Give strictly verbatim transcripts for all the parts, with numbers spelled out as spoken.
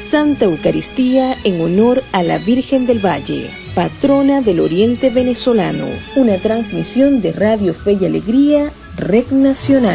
Santa Eucaristía en honor a la Virgen del Valle, patrona del Oriente Venezolano. Una transmisión de Radio Fe y Alegría, Red Nacional.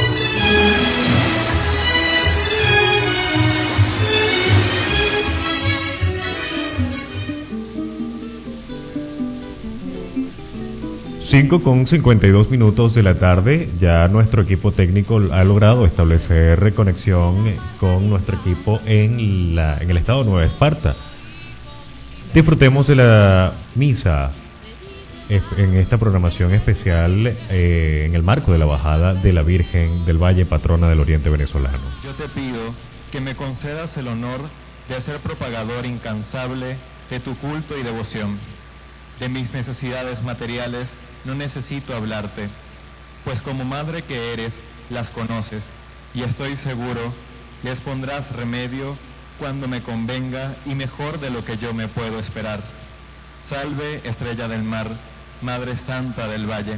cinco con cincuenta y dos minutos de la tarde, ya nuestro equipo técnico ha logrado establecer conexión con nuestro equipo en, la, en el estado de Nueva Esparta. Disfrutemos de la misa en esta programación especial eh, en el marco de la bajada de la Virgen del Valle, patrona del Oriente Venezolano. Yo te pido que me concedas el honor de ser propagador incansable de tu culto y devoción. De mis necesidades materiales no necesito hablarte, pues como madre que eres, las conoces, y estoy seguro, les pondrás remedio cuando me convenga y mejor de lo que yo me puedo esperar. Salve, estrella del mar, Madre Santa del Valle.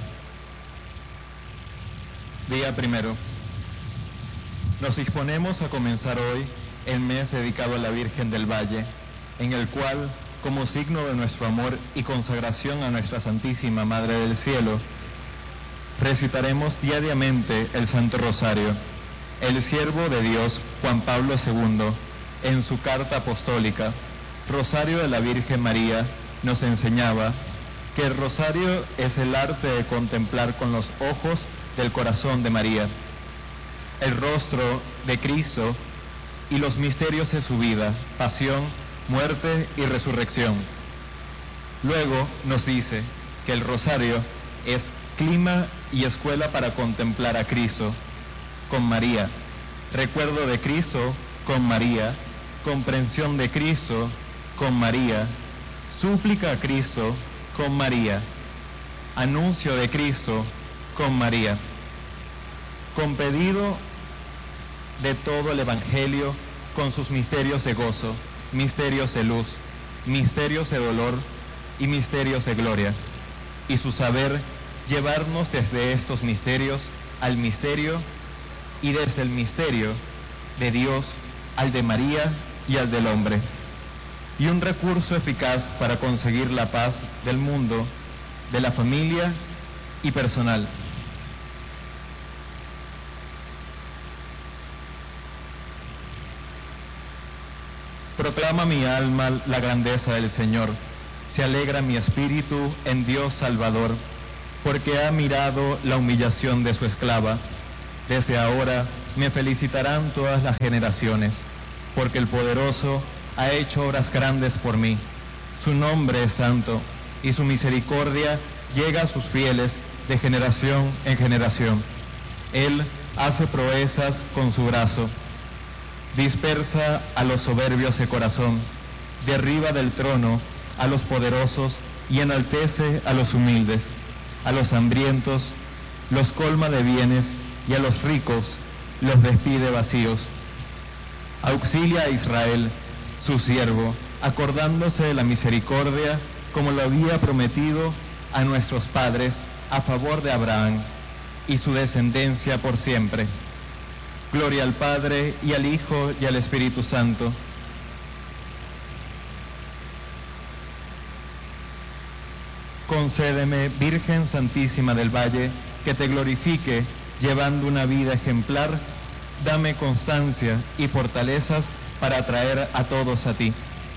Día primero. Nos disponemos a comenzar hoy el mes dedicado a la Virgen del Valle, en el cual, como signo de nuestro amor y consagración a nuestra Santísima Madre del Cielo, recitaremos diariamente el Santo Rosario. El siervo de Dios, Juan Pablo segundo, en su carta apostólica, Rosario de la Virgen María, nos enseñaba que el rosario es el arte de contemplar con los ojos del corazón de María el rostro de Cristo y los misterios de su vida, pasión, muerte y resurrección. Luego nos dice que el rosario es clima y escuela para contemplar a Cristo con María, recuerdo de Cristo con María, comprensión de Cristo con María, súplica a Cristo con María, anuncio de Cristo con María, con pedido de todo el Evangelio con sus misterios de gozo, misterios de luz, misterios de dolor y misterios de gloria, y su saber llevarnos desde estos misterios al misterio y desde el misterio de Dios al de María y al del hombre, y un recurso eficaz para conseguir la paz del mundo, de la familia y personal. Proclama mi alma la grandeza del Señor, se alegra mi espíritu en Dios Salvador, porque ha mirado la humillación de su esclava. Desde ahora me felicitarán todas las generaciones, porque el Poderoso ha hecho obras grandes por mí. Su nombre es santo, y su misericordia llega a sus fieles de generación en generación. Él hace proezas con su brazo, dispersa a los soberbios de corazón, derriba del trono a los poderosos y enaltece a los humildes. A los hambrientos los colma de bienes y a los ricos los despide vacíos. Auxilia a Israel, su siervo, acordándose de la misericordia como lo había prometido a nuestros padres a favor de Abraham y su descendencia por siempre. Gloria al Padre, y al Hijo, y al Espíritu Santo. Concédeme, Virgen Santísima del Valle, que te glorifique, llevando una vida ejemplar. Dame constancia y fortalezas para atraer a todos a ti.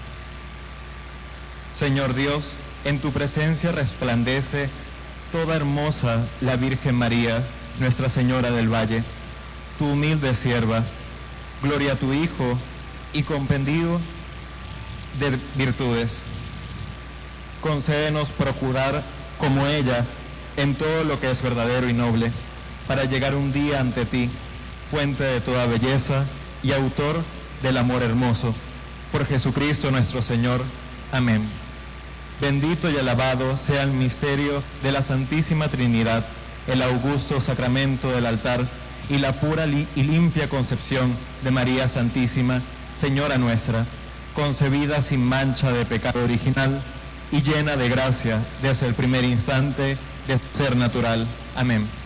Señor Dios, en tu presencia resplandece toda hermosa la Virgen María, Nuestra Señora del Valle, tu humilde sierva. Gloria a tu Hijo y compendio de virtudes. Concédenos procurar como ella en todo lo que es verdadero y noble, para llegar un día ante ti, fuente de toda belleza y autor del amor hermoso. Por Jesucristo nuestro Señor. Amén. Bendito y alabado sea el misterio de la Santísima Trinidad, el augusto sacramento del altar y la pura li y limpia concepción de María Santísima, Señora nuestra, concebida sin mancha de pecado original y llena de gracia desde el primer instante de su ser natural. Amén.